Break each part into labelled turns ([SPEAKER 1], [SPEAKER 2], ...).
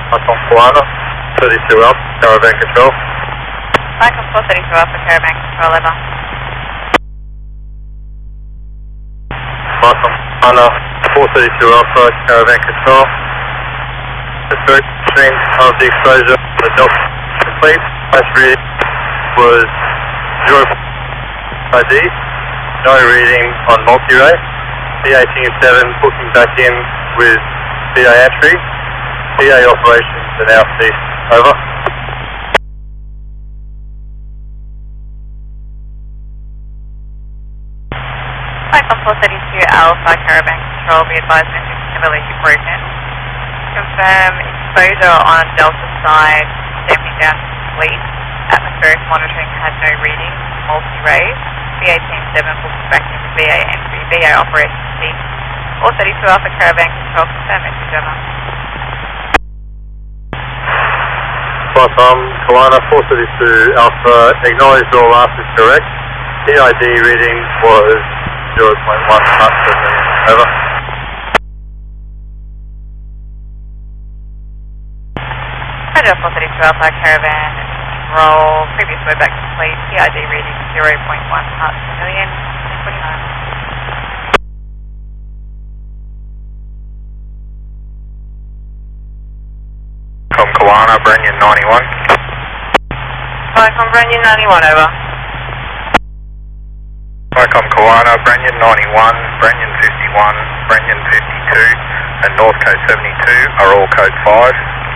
[SPEAKER 1] Icon Koala, 32 Alpha, Caravan Control.
[SPEAKER 2] Icon 432 Alpha, Caravan Control, over.
[SPEAKER 1] Icon Koala, 432 Alpha, Caravan Control. The first stream of the exposure to the Delta complete. Last reading was 0 ID, no reading on multi-ray. BA Team 7 booking back in with BA entry. BA operations are now ceased. Over.
[SPEAKER 2] Icon 432 Alpha, Caravan Control, be advised engine stability broken. Confirm exposure on Delta side, damping down complete. Atmospheric monitoring had no reading, multi-rays. BA Team 7 booking back into BA entry. BA operations ceased. 432 Alpha, Caravan Control, confirm message, over.
[SPEAKER 1] Icon Koala, 432 Alpha, acknowledged all answers correct. PID reading was 0.1 parts per million. Over.
[SPEAKER 2] Roger, 432 Alpha, Caravan Control, previous wayback complete. PID reading 0.1 parts per million. 49.
[SPEAKER 1] Icon Koala, Brenyan 91.
[SPEAKER 2] Icon Brenyan 91, over.
[SPEAKER 1] Icon Koala, Brenyan 91, Brenyan 51, Brenyan 52, and North Code 72 are all code 5.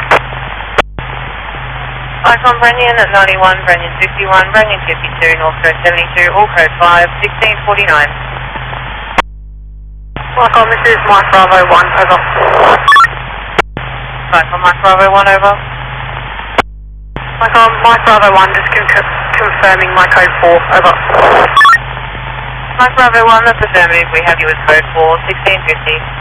[SPEAKER 2] Icon Brenyan at 91, Brenyan 51, Brenyan 52, North Code 72, all code 5, 1649.
[SPEAKER 3] Icon, this is Mike Bravo 1, over.
[SPEAKER 2] Icon Mike Bravo 1, over.
[SPEAKER 3] Icon, Mike Bravo 1, just confirming my code 4, over.
[SPEAKER 2] Mike Bravo 1, that's affirmative, we have you as code 4, 1650.